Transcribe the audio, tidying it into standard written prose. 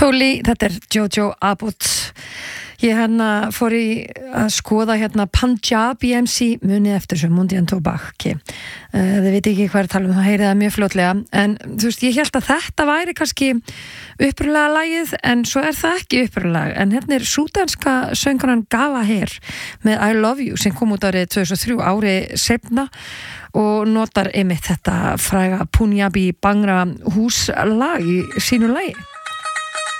Tolly, þetta Jojo Abbott. Ég fór í að skoða Punjabi MC munið eftir þessu Mundian Tobacco. Þið veit ekki hvað tala það heyrið það mjög fljótlega. En þú veist, ég hélt að þetta væri kannski upprunalega lagið, en svo það ekki upprunalega. En súdanska söngkonan Gala Her með I Love You sem kom út árið 2003, ári seinna, og notar einmitt þetta fræga Punjabi Bangra húslag í sínu lagi.